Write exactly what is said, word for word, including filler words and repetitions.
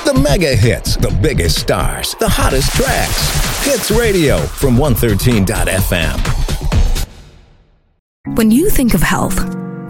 The mega hits, the biggest stars, the hottest tracks. Hits Radio from one thirteen dot f m. When you think of health,